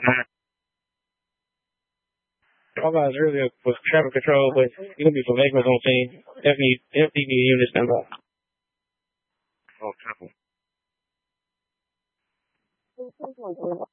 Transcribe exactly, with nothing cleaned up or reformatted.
All guys earlier was traffic control, but you're gonna be some vehicles on scene. F D B units stand by. Oh, careful.